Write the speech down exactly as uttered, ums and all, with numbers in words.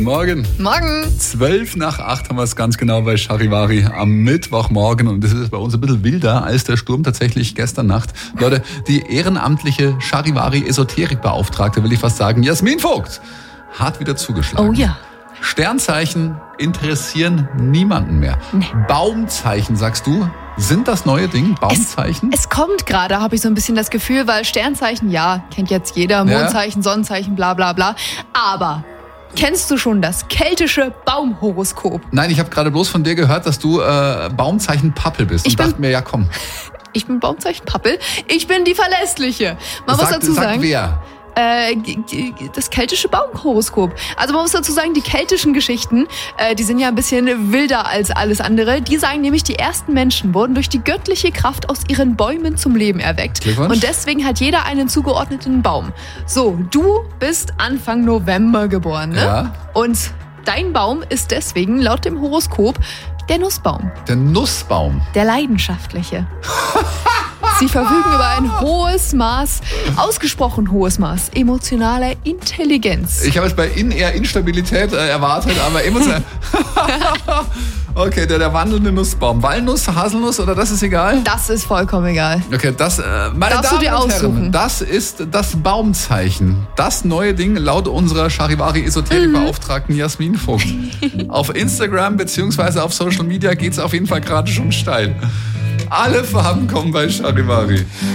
Guten Morgen. Morgen. Zwölf nach acht haben wir es ganz genau bei Charivari am Mittwochmorgen. Und das ist bei uns ein bisschen wilder als der Sturm tatsächlich gestern Nacht. Leute, die ehrenamtliche Charivari-Esoterikbeauftragte, will ich fast sagen, Jasmin Vogt, hat wieder zugeschlagen. Oh ja. Sternzeichen interessieren niemanden mehr. Nee. Baumzeichen, sagst du, sind das neue Ding? Baumzeichen? Es, es kommt gerade, habe ich so ein bisschen das Gefühl, weil Sternzeichen, ja, kennt jetzt jeder, Mondzeichen, Sonnenzeichen, bla bla bla. Aber kennst du schon das keltische Baumhoroskop? Nein, ich habe gerade bloß von dir gehört, dass du äh, Baumzeichen Pappel bist. Ich und bin- dachte mir, ja komm. Ich bin Baumzeichen Pappel. Ich bin die Verlässliche. Man muss Sag- dazu sag sagen, wer? äh, g- g- das keltische Baumhoroskop. Also man muss dazu sagen, die keltischen Geschichten, äh, die sind ja ein bisschen wilder als alles andere. Die sagen nämlich, die ersten Menschen wurden durch die göttliche Kraft aus ihren Bäumen zum Leben erweckt. Glückwunsch. Und deswegen hat jeder einen zugeordneten Baum. So, du bist Anfang November geboren, ne? Ja. Und dein Baum ist deswegen laut dem Horoskop der Nussbaum. Der Nussbaum. Der Leidenschaftliche. Sie verfügen über ein hohes Maß, ausgesprochen hohes Maß emotionaler Intelligenz. Ich habe es bei in eher Instabilität äh, erwartet, aber emotional. Okay, der, der wandelnde Nussbaum. Walnuss, Haselnuss oder das ist egal? Das ist vollkommen egal. Okay, das, äh, meine Darfst du Damen dir und Herren, aussuchen? das ist das Baumzeichen. Das neue Ding laut unserer Charivari-Esoterik-Beauftragten Jasmin Vogt. Auf Instagram bzw. auf Social Media geht's auf jeden Fall gerade schon steil. Alle Farben kommen bei Charivari.